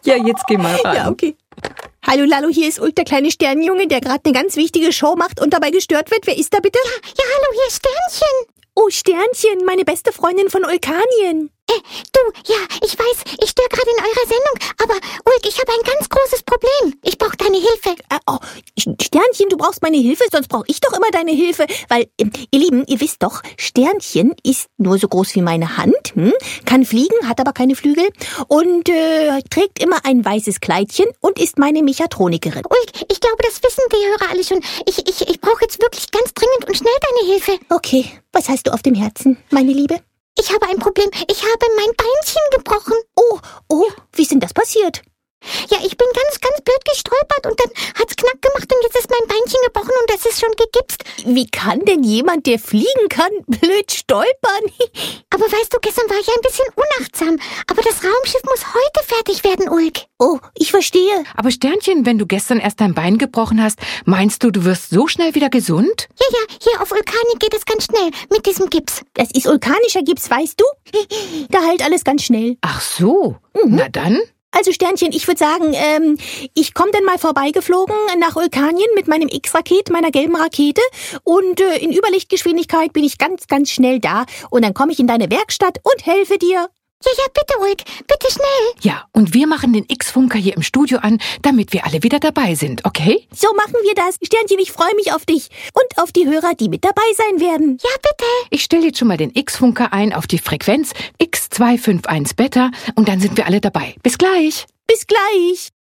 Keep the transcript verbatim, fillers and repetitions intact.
Ja, jetzt geh mal ran. Ja, okay. Hallo Lalo, hier ist Ulk, der kleine Sternenjunge, der gerade eine ganz wichtige Show macht und dabei gestört wird. Wer ist da bitte? Ja, ja, hallo, hier ist Sternchen. Oh, Sternchen, meine beste Freundin von Ulkanien. Äh, du, ja, ich weiß, ich störe gerade in eurer Sendung, aber Ulk, ich habe ein ganz großes Problem. Ich brauche deine Hilfe. Äh, oh, Sternchen, du brauchst meine Hilfe, sonst brauche ich doch immer deine Hilfe. Weil, äh, ihr Lieben, ihr wisst doch, Sternchen ist nur so groß wie meine Hand, hm? Kann fliegen, hat aber keine Flügel und äh, trägt immer ein weißes Kleidchen und ist meine Mechatronikerin. Ulk, ich glaube, das wissen die Hörer alle schon. Ich, ich, ich brauche jetzt wirklich ganz dringend und schnell deine Hilfe. Okay, was hast du auf dem Herzen, meine Liebe? Ich habe ein Problem. Ich habe mein Beinchen gebrochen. Oh, oh, wie ist denn das passiert? Ja, ich bin ganz, ganz blöd gestolpert und dann hat's knack gemacht und jetzt ist mein Beinchen gebrochen und das ist schon gegipst. Wie kann denn jemand, der fliegen kann, blöd stolpern? Aber weißt du, gestern war ich ein bisschen unachtsam. Aber das Raumschiff muss heute fertig werden, Ulk. Oh, ich verstehe. Aber Sternchen, wenn du gestern erst dein Bein gebrochen hast, meinst du, du wirst so schnell wieder gesund? Ja, ja, hier auf Ulkani geht es ganz schnell mit diesem Gips. Das ist vulkanischer Gips, weißt du? Da heilt alles ganz schnell. Ach so, Mhm. na dann. Also Sternchen, ich würde sagen, ähm, ich komme dann mal vorbeigeflogen nach Ulkanien mit meinem X-Raket, meiner gelben Rakete und äh, in Überlichtgeschwindigkeit bin ich ganz, ganz schnell da und dann komme ich in deine Werkstatt und helfe dir. Ja, ja, bitte, Ulk, bitte schnell. Ja, und wir machen den X-Funker hier im Studio an, damit wir alle wieder dabei sind, okay? So machen wir das. Sternchen, ich freue mich auf dich und auf die Hörer, die mit dabei sein werden. Ja, bitte. Ich stelle jetzt schon mal den X-Funker ein auf die Frequenz X zwei fünf eins Beta und dann sind wir alle dabei. Bis gleich. Bis gleich.